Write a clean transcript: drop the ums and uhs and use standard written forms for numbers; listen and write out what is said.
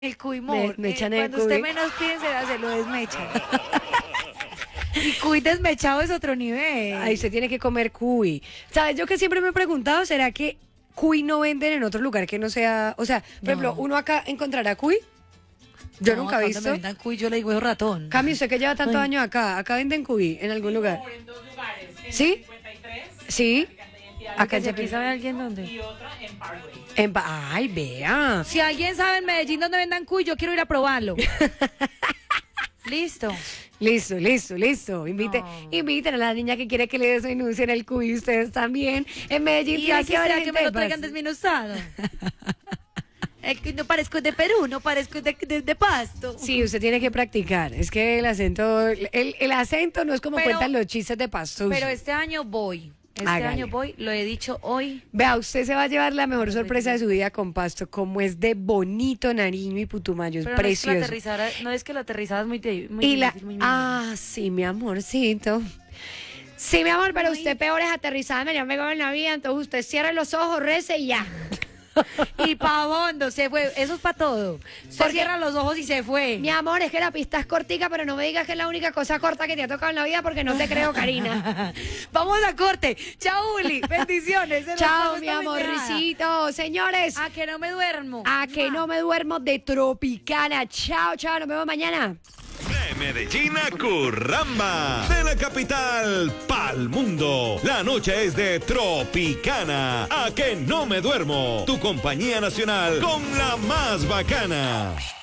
El cuimor. Me echan el cuando usted cuy. menos piense, se lo desmecha. Y cuy desmechado es otro nivel. Ahí se tiene que comer cuy. ¿Sabes? Yo que siempre me he preguntado, ¿será que cuy no venden en otro lugar que no sea... O sea, por ejemplo, ¿uno acá encontrará cuy? Yo No, nunca he cuando visto. me vendan cuy, yo le digo es ratón. Cami, usted que lleva tantos Ay. años acá, ¿acá venden cuy en algún lugar? En dos lugares, en ¿Sí? 53, Sí. Acá en ¿Aquí Chapinero. sabe alguien dónde? y otra en Parkway. Ay, vea. Si alguien sabe en Medellín dónde vendan cuy, yo quiero ir a probarlo. Listo. Listo. Inviten a la niña que quiere que le desenuncien el cuy. Ustedes también. En Medellín Y tiene así que haber será que me lo gente de traigan Pasto. desmenuzado. Es que no parezco de Perú, no parezco de Pasto. Sí, usted tiene que practicar. Es que el acento no es como Pero- cuentan los chistes de Pasto. Pero este año voy. Hágale. Lo he dicho hoy. Vea, usted se va a llevar la mejor sorpresa de su vida con Pasto, como es de bonito Nariño y Putumayo, es Pero no es, que la precioso. aterrizada, no es que la aterrizada es muy, Y la, difícil, muy sí, mi amorcito. Sí, mi amor, pero usted peor es aterrizada, me llamo en la vida, entonces usted cierra los ojos, rece y ya. Y pa' hondo, se fue. Eso es para todo. Se Porque- cierra los ojos y se fue. Mi amor, es que la pista es cortica, pero no me digas que es la única cosa corta que te ha tocado en la vida porque no te creo, Karina. Vamos a corte. Chao, Uli. Bendiciones. Se nos Chao, vamos mi esta pendejada. amorcito. Señores, A que no me duermo. a que no me duermo de Tropicana. Chao, nos vemos mañana. De Medellín a Curramba, de la capital pa'l mundo. La noche es de Tropicana. A que no me duermo. Tu compañía nacional con la más bacana.